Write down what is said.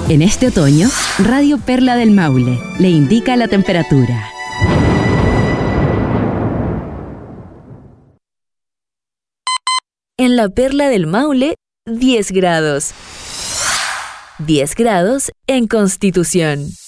En este otoño, Radio Perla del Maule le indica la temperatura. En la Perla del Maule, 10 grados. 10 grados en Constitución.